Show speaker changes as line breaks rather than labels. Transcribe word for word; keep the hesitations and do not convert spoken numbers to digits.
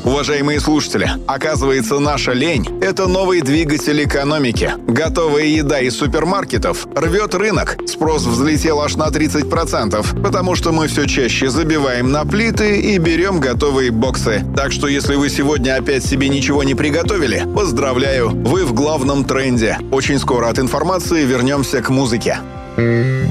Уважаемые слушатели, оказывается, наша лень – это новый двигатель экономики. Готовая еда из супермаркетов рвет рынок. Спрос взлетел аж на тридцать процентов, потому что мы все чаще забиваем на плиты и берем готовые боксы. Так что если вы сегодня опять себе ничего не приготовили, поздравляю, вы в главном тренде. Очень скоро от информации вернемся к музыке.